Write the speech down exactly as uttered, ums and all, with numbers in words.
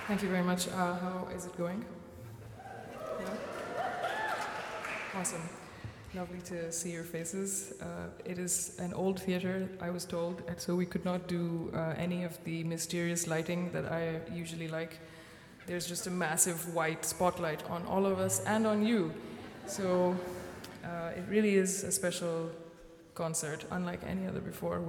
Thank you very much. Uh, how is it going? Yeah? Awesome. Lovely to see your faces. Uh, it is an old theater, I was told, and so we could not do uh, any of the mysterious lighting that I usually like. There's just a massive white spotlight on all of us and on you. So uh, it really is a special concert, unlike any other before.